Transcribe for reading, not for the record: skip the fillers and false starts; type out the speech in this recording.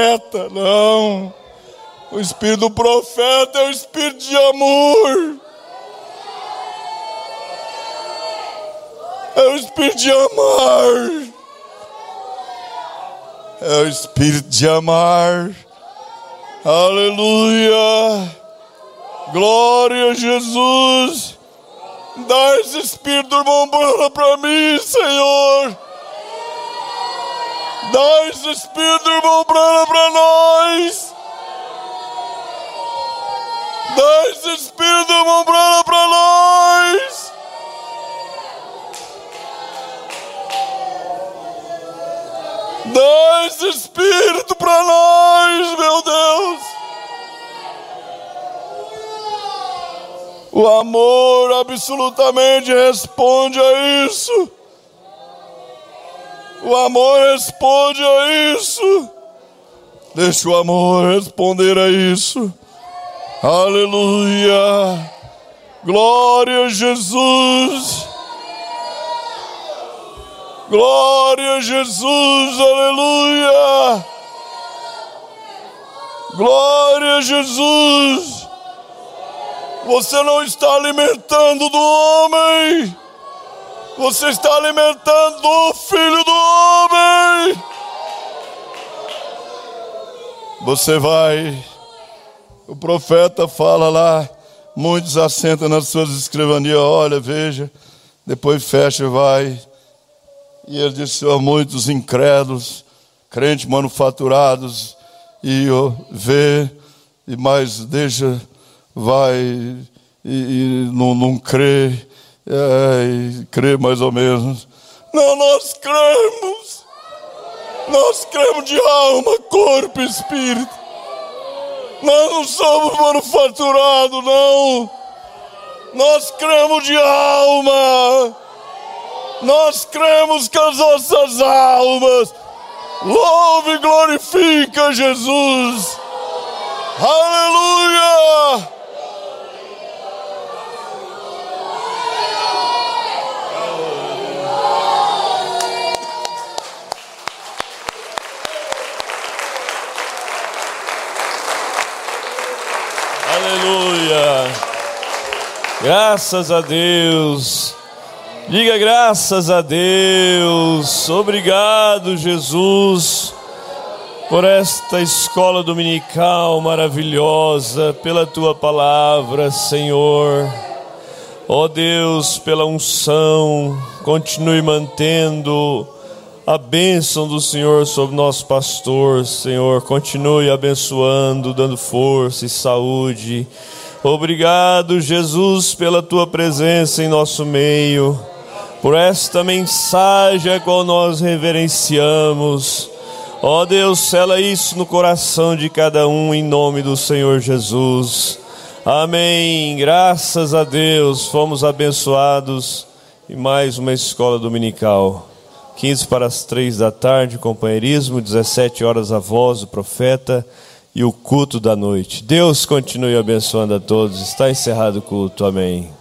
profeta, não. O espírito do profeta é o espírito de amor. É o espírito de amar. É o espírito de amar. Aleluia. Glória a Jesus. Dá esse espírito do irmão Branham para mim, Senhor. Dá esse espírito do irmão Branham para nós. Dá esse espírito do irmão Branham para nós. Dá esse espírito para nós, meu Deus. O amor absolutamente responde a isso. O amor responde a isso. Deixa o amor responder a isso. Aleluia. Glória a Jesus. Glória a Jesus. Aleluia. Glória a Jesus. Você não está alimentando do homem. Você está alimentando do Filho do homem. Você vai. O profeta fala lá. Muitos assentam nas suas escrivanias. Olha, veja. Depois fecha e vai. E ele disse a muitos incrédulos, crentes manufaturados. E vê. E mais deixa. Vai e não crê, e crê mais ou menos. Não, nós cremos de alma, corpo e espírito. Nós não somos manufaturados, não. Nós cremos de alma. Nós cremos que as nossas almas louve e glorifica Jesus. Aleluia! Aleluia! Graças a Deus! Diga graças a Deus! Obrigado, Jesus, por esta escola dominical maravilhosa, pela Tua palavra, Senhor. Ó Deus, pela unção, continue mantendo a bênção do Senhor sobre nosso pastor, Senhor. Continue abençoando, dando força e saúde. Obrigado, Jesus, pela Tua presença em nosso meio, por esta mensagem a qual nós reverenciamos. Ó Deus, sela isso no coração de cada um em nome do Senhor Jesus. Amém. Graças a Deus, fomos abençoados em mais uma escola dominical. 15 para as 3 da tarde, companheirismo, 17 horas a voz do profeta e o culto da noite. Deus continue abençoando a todos. Está encerrado o culto. Amém.